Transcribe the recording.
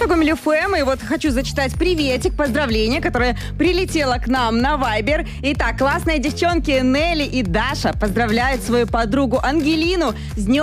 это Гомель ФМ, и вот хочу зачитать приветик, поздравление, которое прилетело к нам на Вайбер. Итак, классные девчонки Нелли и Даша поздравляют свою подругу Ангелину с днем